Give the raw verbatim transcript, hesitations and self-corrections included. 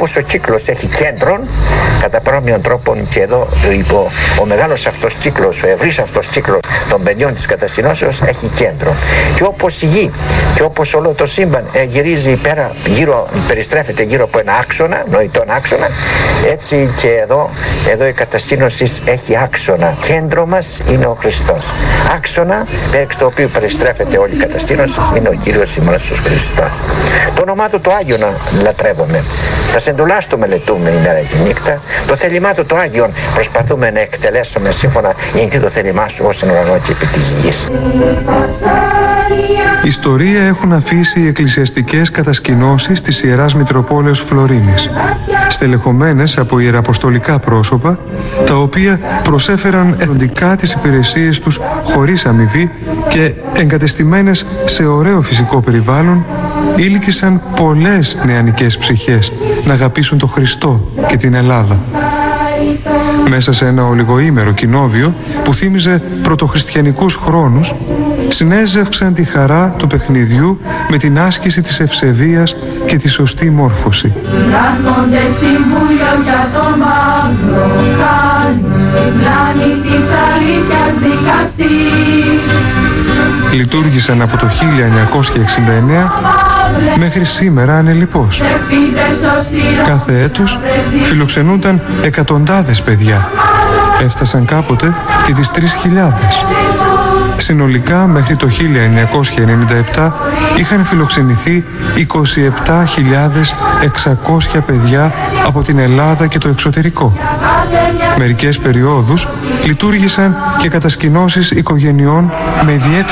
όπως ο κύκλος έχει κέντρον, κατά παρόμοιον τρόπο και εδώ υπό, ο μεγάλος αυτός κύκλος, ο ευρύς αυτός κύκλος των παιδιών της κατασκηνώσεως έχει κέντρο. Και όπως η γη και όπως όλο το σύμπαν γυρίζει πέρα, γύρω, περιστρέφεται γύρω από ένα άξονα, νοητόν άξονα, έτσι και εδώ, εδώ η κατασκήνωση έχει άξονα. Κέντρο μας είναι ο Χριστός. Άξονα, πέρεξ το οποίο περιστρέφεται όλη η κατασκήνωση, είναι ο Κύριος ημών Ιησούς Χριστός. Το όνομά του το Άγιο να λατρεύουμε. Τα σεντουλάς του μελετούμε ημέρα και νύχτα. Το θέλημά του το Άγιον προσπαθούμε να εκτελέσουμε σύμφωνα γιατί το θέλημά σου ως εν ουρανό και επί της γης. Ιστορία έχουν αφήσει οι εκκλησιαστικές κατασκηνώσεις της Ιεράς Μητροπόλεως Φλωρίνης, στελεχωμένες από ιεραποστολικά πρόσωπα, τα οποία προσέφεραν εθνικά τις υπηρεσίες τους χωρίς αμοιβή και εγκατεστημένες σε ωραίο φυσικό περιβάλλον, ήλκησαν πολλές νεανικές ψυχές να αγαπήσουν τον Χριστό και την Ελλάδα. Μέσα σε ένα ολιγοήμερο κοινόβιο που θύμιζε πρωτοχριστιανικούς χρόνους, συνέζευξαν τη χαρά του παιχνιδιού με την άσκηση της ευσεβίας και τη σωστή μόρφωση. Λειτουργήσαν από το χίλια εννιακόσια εξήντα εννέα μέχρι σήμερα ανελιπώς. Κάθε έτος φιλοξενούνταν εκατοντάδες παιδιά. Έφτασαν κάποτε και τις τρεις χιλιάδες. Συνολικά μέχρι το χίλια εννιακόσια ενενήντα επτά είχαν φιλοξενηθεί είκοσι επτά χιλιάδες εξακόσια παιδιά από την Ελλάδα και το εξωτερικό. Μερικές περιόδους λειτουργήσαν και κατασκηνώσεις οικογενειών με ιδιαίτερη